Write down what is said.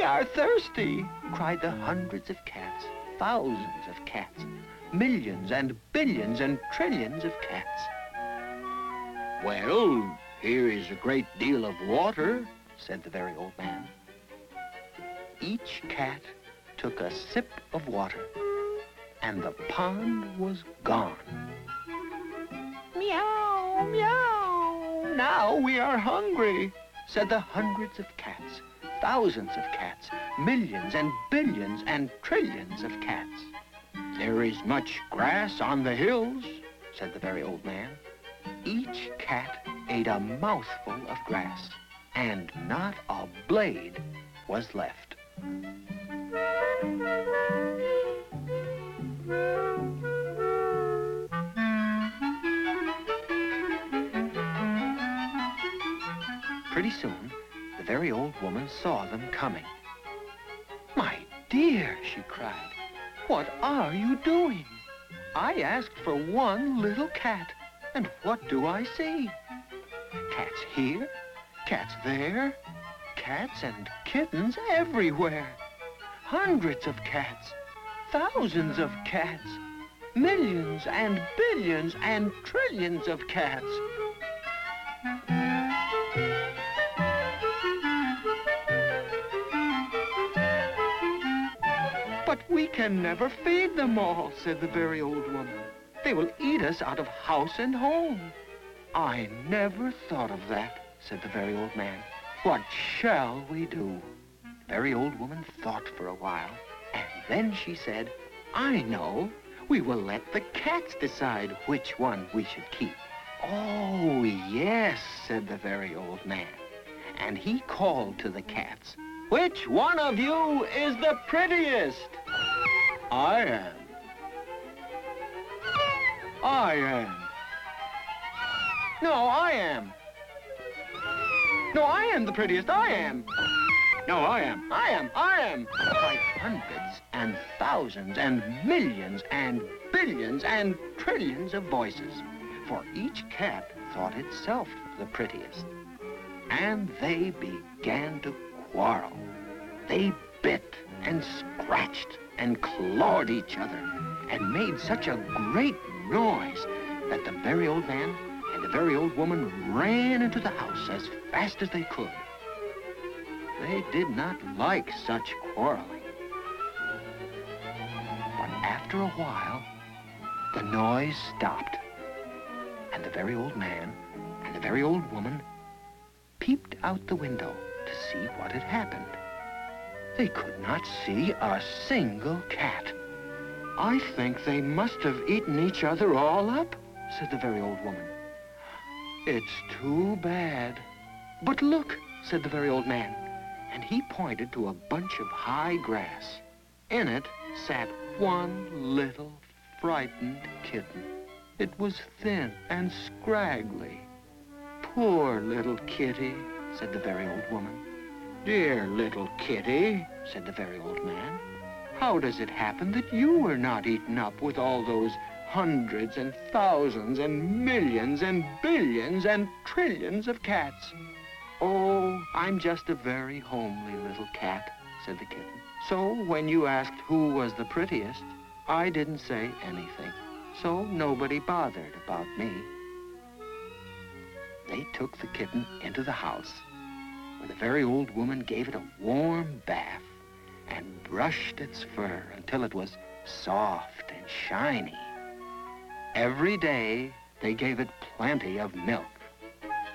are thirsty, cried the hundreds of cats, thousands of cats, millions and billions and trillions of cats. Well, here is a great deal of water, said the very old man. Each cat took a sip of water, and the pond was gone. Meow, meow, now we are hungry, said the hundreds of cats, thousands of cats, millions and billions and trillions of cats. There is much grass on the hills, said the very old man. Each cat ate a mouthful of grass, and not a blade was left. Pretty soon, the very old woman saw them coming. My dear, she cried, what are you doing? I asked for one little cat, and what do I see? Cats here, cats there, cats and kittens everywhere. Hundreds of cats, thousands of cats, millions and billions and trillions of cats. But we can never feed them all, said the very old woman. They will eat us out of house and home. I never thought of that, said the very old man. What shall we do? The very old woman thought for a while, and then she said, I know. We will let the cats decide which one we should keep. Oh, yes, said the very old man. And he called to the cats, which one of you is the prettiest? I am. I am. No, I am. No, I am the prettiest. I am. No, I am. I am. I am. Cried hundreds and thousands and millions and billions and trillions of voices. For each cat thought itself the prettiest. And they began to quarrel. They bit and scratched and clawed each other and made such a great noise that the very old man and the very old woman ran into the house as fast as they could. They did not like such quarreling. But after a while, the noise stopped, and the very old man and the very old woman peeped out the window to see what had happened. They could not see a single cat. I think they must have eaten each other all up, said the very old woman. It's too bad. But look, said the very old man, and he pointed to a bunch of high grass. In it sat one little frightened kitten. It was thin and scraggly. Poor little kitty, said the very old woman. Dear little kitty, said the very old man. How does it happen that you were not eaten up with all those hundreds and thousands and millions and billions and trillions of cats? Oh, I'm just a very homely little cat, said the kitten. So when you asked who was the prettiest, I didn't say anything. So nobody bothered about me. They took the kitten into the house, where the very old woman gave it a warm bath and brushed its fur until it was soft and shiny. Every day, they gave it plenty of milk.